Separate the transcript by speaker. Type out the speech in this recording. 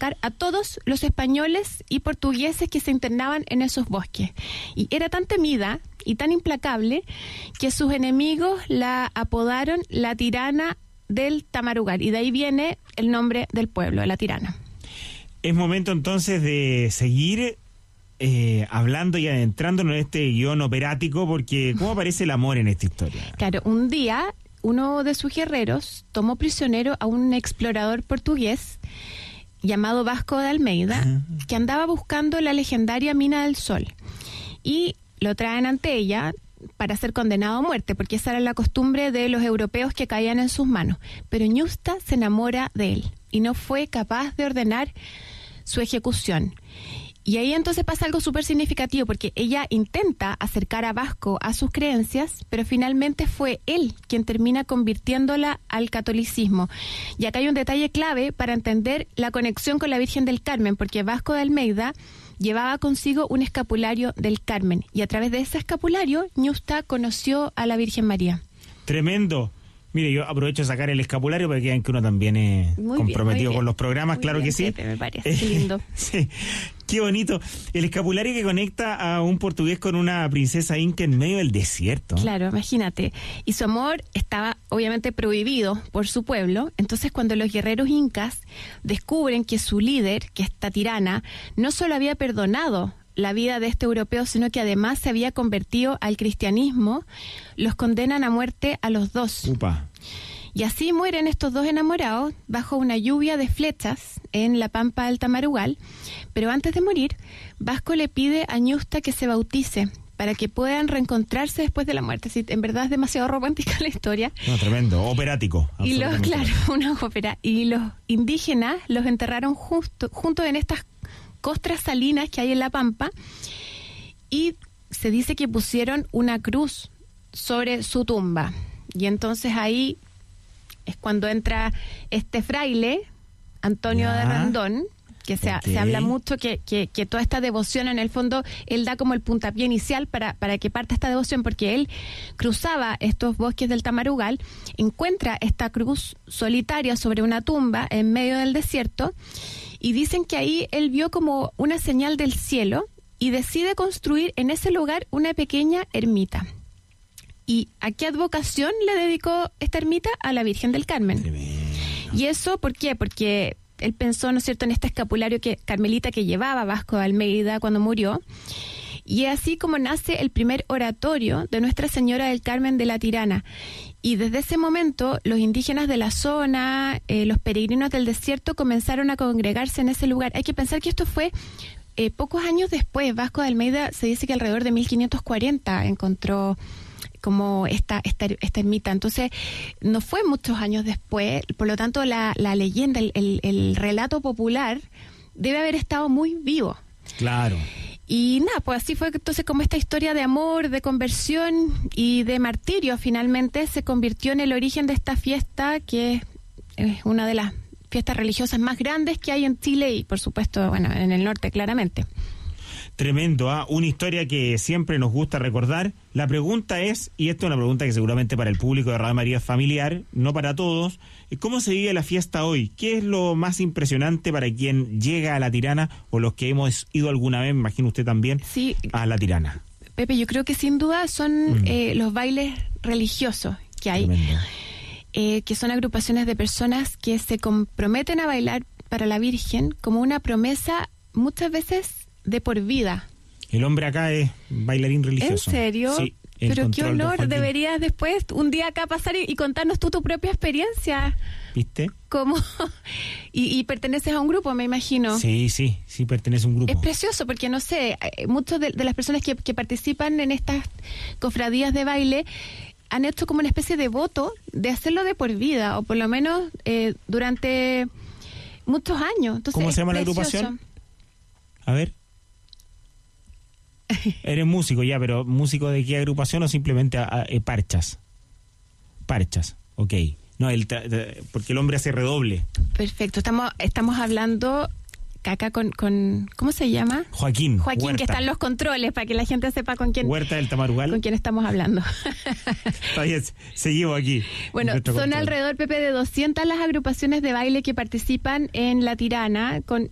Speaker 1: atacar a todos los españoles y portugueses que se internaban en esos bosques. Y era tan temida y tan implacable que sus enemigos la apodaron la tirana del Tamarugal, y de ahí viene el nombre del pueblo, La Tirana.
Speaker 2: Es momento entonces de seguir hablando y adentrándonos en este guión operático, porque ¿cómo aparece el amor en esta historia?
Speaker 1: Claro, un día uno de sus guerreros tomó prisionero a un explorador portugués llamado Vasco de Almeida, que andaba buscando la legendaria Mina del Sol, y lo traen ante ella para ser condenado a muerte, porque esa era la costumbre de los europeos que caían en sus manos. Pero Ñusta se enamora de él y no fue capaz de ordenar su ejecución. Y ahí entonces pasa algo súper significativo, porque ella intenta acercar a Vasco a sus creencias, pero finalmente fue él quien termina convirtiéndola al catolicismo. Y acá hay un detalle clave para entender la conexión con la Virgen del Carmen, porque Vasco de Almeida llevaba consigo un escapulario del Carmen, y a través de ese escapulario Ñusta conoció a la Virgen María.
Speaker 2: Tremendo. Mire, yo aprovecho de sacar el escapulario para que vean que uno también es muy comprometido bien, con los programas, muy claro bien, que sí.
Speaker 1: Pepe, me parece, qué lindo.
Speaker 2: Sí, qué bonito. El escapulario que conecta a un portugués con una princesa inca en medio del desierto.
Speaker 1: Claro, imagínate. Y su amor estaba obviamente prohibido por su pueblo. Entonces, cuando los guerreros incas descubren que su líder, que esta tirana, no solo había perdonado la vida de este europeo, sino que además se había convertido al cristianismo, los condenan a muerte a los dos.
Speaker 2: Upa.
Speaker 1: Y así mueren estos dos enamorados bajo una lluvia de flechas en la pampa del Tamarugal. Pero antes de morir, Vasco le pide a Ñusta que se bautice para que puedan reencontrarse después de la muerte. Sí, en verdad es demasiado romántica la historia.
Speaker 2: No, tremendo, operático.
Speaker 1: Y una ópera. Y los indígenas los enterraron juntos en estas costras salinas que hay en la pampa, y se dice que pusieron una cruz sobre su tumba. Y entonces ahí es cuando entra este fraile, Antonio de Randón, que se habla mucho que toda esta devoción, en el fondo, él da como el puntapié inicial para que parta esta devoción, porque él cruzaba estos bosques del Tamarugal, encuentra esta cruz solitaria sobre una tumba en medio del desierto, y dicen que ahí él vio como una señal del cielo y decide construir en ese lugar una pequeña ermita. ¿Y a qué advocación le dedicó esta ermita? A la Virgen del Carmen. Tremendo. ¿Y eso por qué? Porque él pensó, ¿no es cierto?, en este escapulario carmelita que llevaba Vasco de Almeida cuando murió. Y es así como nace el primer oratorio de Nuestra Señora del Carmen de la Tirana. Y desde ese momento, los indígenas de la zona, los peregrinos del desierto, comenzaron a congregarse en ese lugar. Hay que pensar que esto fue pocos años después. Vasco de Almeida se dice que alrededor de 1540 encontró como esta ermita. Entonces, no fue muchos años después. Por lo tanto, la leyenda, el relato popular debe haber estado muy vivo.
Speaker 2: Claro.
Speaker 1: Y nada, pues así fue entonces como esta historia de amor, de conversión y de martirio finalmente se convirtió en el origen de esta fiesta, que es una de las fiestas religiosas más grandes que hay en Chile y por supuesto, bueno, en el norte claramente.
Speaker 2: Tremendo, una historia que siempre nos gusta recordar. La pregunta es, y esto es una pregunta que seguramente para el público de Radio María es familiar, no para todos, ¿cómo se vive la fiesta hoy? ¿Qué es lo más impresionante para quien llega a La Tirana o los que hemos ido alguna vez, me imagino usted también, sí, a La Tirana?
Speaker 1: Pepe, yo creo que sin duda son los bailes religiosos que hay, que son agrupaciones de personas que se comprometen a bailar para la Virgen como una promesa muchas veces de por vida.
Speaker 2: El hombre acá es bailarín religioso.
Speaker 1: ¿En serio?
Speaker 2: Sí.
Speaker 1: Pero qué honor, deberías después un día acá pasar y contarnos tú tu propia experiencia.
Speaker 2: ¿Viste?
Speaker 1: ¿Cómo? Y perteneces a un grupo, me imagino.
Speaker 2: Sí, pertenece a un grupo.
Speaker 1: Es precioso porque, no sé, muchas de las personas que participan en estas cofradías de baile han hecho como una especie de voto de hacerlo de por vida, o por lo menos durante muchos años. Entonces,
Speaker 2: ¿cómo se llama la agrupación? A ver. Eres músico ya, pero ¿músico de qué agrupación o simplemente parchas? Parchas, ok. No, porque el hombre hace redoble.
Speaker 1: Perfecto, estamos hablando acá con ¿cómo se llama?
Speaker 2: Joaquín Huerta.
Speaker 1: Que está en los controles para que la gente sepa con quién.
Speaker 2: Huerta del Tamarugal.
Speaker 1: Con quién estamos hablando.
Speaker 2: Está bien, seguimos aquí.
Speaker 1: Bueno, son alrededor, Pepe, de 200 las agrupaciones de baile que participan en La Tirana, con